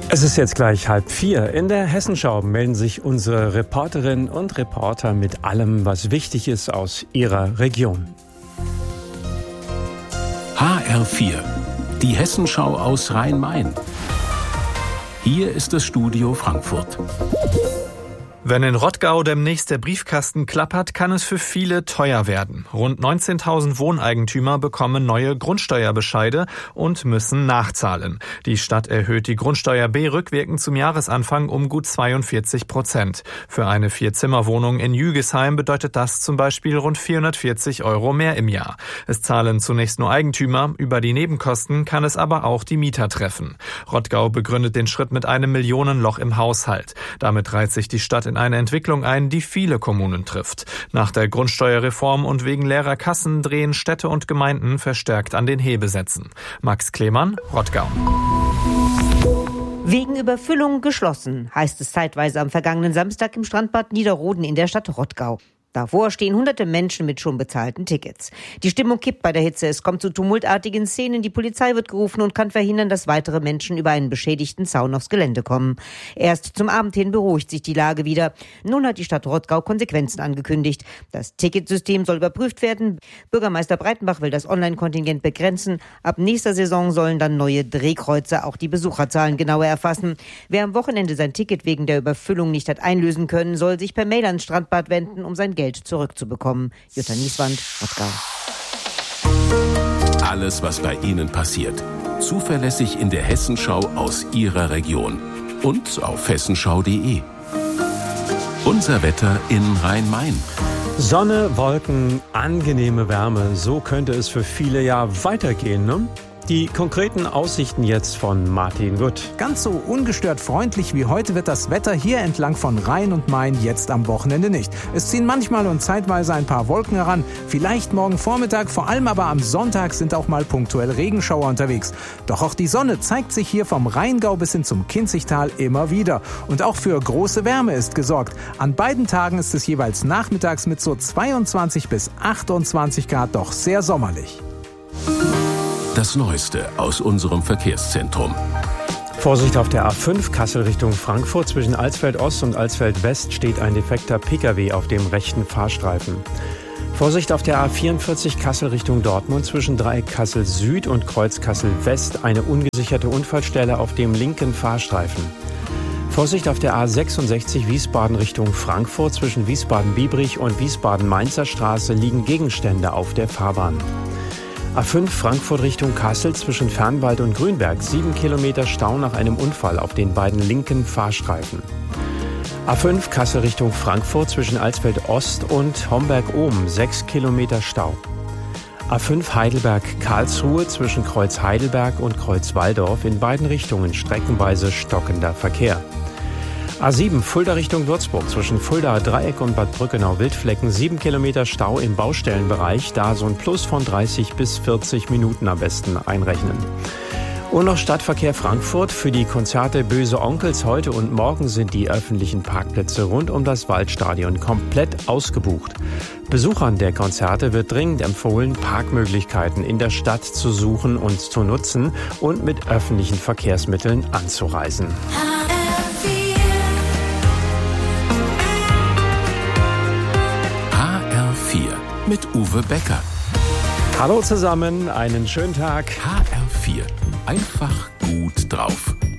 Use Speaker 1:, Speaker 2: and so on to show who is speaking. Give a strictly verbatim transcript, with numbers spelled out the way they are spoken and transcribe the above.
Speaker 1: Es ist jetzt gleich halb vier. In der Hessenschau melden sich unsere Reporterinnen und Reporter mit allem, was wichtig ist aus ihrer Region.
Speaker 2: H R vier, die Hessenschau aus Rhein-Main. Hier ist das Studio Frankfurt.
Speaker 3: Wenn in Rottgau demnächst der Briefkasten klappert, kann es für viele teuer werden. Rund neunzehntausend Wohneigentümer bekommen neue Grundsteuerbescheide und müssen nachzahlen. Die Stadt erhöht die Grundsteuer B rückwirkend zum Jahresanfang um gut zweiundvierzig Prozent. Für eine Vier-Zimmer-Wohnung in Jügesheim bedeutet das zum Beispiel rund vierhundertvierzig Euro mehr im Jahr. Es zahlen zunächst nur Eigentümer, über die Nebenkosten kann es aber auch die Mieter treffen. Rottgau begründet den Schritt mit einem Millionenloch im Haushalt. Damit reiht sich die Stadt in eine Entwicklung ein, die viele Kommunen trifft. Nach der Grundsteuerreform und wegen leerer Kassen drehen Städte und Gemeinden verstärkt an den Hebesätzen. Max Klemann, Rottgau.
Speaker 4: Wegen Überfüllung geschlossen, heißt es zeitweise am vergangenen Samstag im Strandbad Niederroden in der Stadt Rottgau. Davor stehen hunderte Menschen mit schon bezahlten Tickets. Die Stimmung kippt bei der Hitze. Es kommt zu tumultartigen Szenen. Die Polizei wird gerufen und kann verhindern, dass weitere Menschen über einen beschädigten Zaun aufs Gelände kommen. Erst zum Abend hin beruhigt sich die Lage wieder. Nun hat die Stadt Rottgau Konsequenzen angekündigt. Das Ticketsystem soll überprüft werden. Bürgermeister Breitenbach will das Online-Kontingent begrenzen. Ab nächster Saison sollen dann neue Drehkreuze auch die Besucherzahlen genauer erfassen. Wer am Wochenende sein Ticket wegen der Überfüllung nicht hat einlösen können, soll sich per Mail ans Strandbad wenden, um sein Geld zurückzubekommen. Jutta Nieswand, Rottgau.
Speaker 2: Alles, was bei Ihnen passiert, zuverlässig in der Hessenschau aus Ihrer Region und auf hessenschau punkt de. Unser Wetter in Rhein-Main.
Speaker 1: Sonne, Wolken, angenehme Wärme. So könnte es für viele ja weitergehen, ne? Die konkreten Aussichten jetzt von Martin Gutt.
Speaker 5: Ganz so ungestört freundlich wie heute wird das Wetter hier entlang von Rhein und Main jetzt am Wochenende nicht. Es ziehen manchmal und zeitweise ein paar Wolken heran. Vielleicht morgen Vormittag, vor allem aber am Sonntag sind auch mal punktuell Regenschauer unterwegs. Doch auch die Sonne zeigt sich hier vom Rheingau bis hin zum Kinzigtal immer wieder. Und auch für große Wärme ist gesorgt. An beiden Tagen ist es jeweils nachmittags mit so zweiundzwanzig bis achtundzwanzig Grad doch sehr sommerlich.
Speaker 2: Das Neueste aus unserem Verkehrszentrum.
Speaker 1: Vorsicht auf der A fünf Kassel Richtung Frankfurt. Zwischen Alsfeld Ost und Alsfeld West steht ein defekter Pkw auf dem rechten Fahrstreifen. Vorsicht auf der A vierundvierzig Kassel Richtung Dortmund. Zwischen Dreieck Kassel Süd und Kreuz Kassel West eine ungesicherte Unfallstelle auf dem linken Fahrstreifen. Vorsicht auf der A sechsundsechzig Wiesbaden Richtung Frankfurt. Zwischen Wiesbaden-Biebrich und Wiesbaden-Mainzer Straße liegen Gegenstände auf der Fahrbahn. A fünf Frankfurt Richtung Kassel zwischen Fernwald und Grünberg. Sieben Kilometer Stau nach einem Unfall auf den beiden linken Fahrstreifen. A fünf Kassel Richtung Frankfurt zwischen Alsfeld Ost und Homberg-Ohm. Sechs Kilometer Stau. A fünf Heidelberg-Karlsruhe zwischen Kreuz Heidelberg und Kreuz Walldorf. In beiden Richtungen streckenweise stockender Verkehr. A sieben Fulda Richtung Würzburg zwischen Fulda Dreieck und Bad Brückenau-Wildflecken. Sieben Kilometer Stau im Baustellenbereich. Da so ein Plus von dreißig bis vierzig Minuten am besten einrechnen. Und noch Stadtverkehr Frankfurt. Für die Konzerte Böse Onkels heute und morgen sind die öffentlichen Parkplätze rund um das Waldstadion komplett ausgebucht. Besuchern der Konzerte wird dringend empfohlen, Parkmöglichkeiten in der Stadt zu suchen und zu nutzen und mit öffentlichen Verkehrsmitteln anzureisen.
Speaker 2: Mit Uwe Becker.
Speaker 1: Hallo zusammen, einen schönen Tag.
Speaker 2: H R vier. Einfach gut drauf.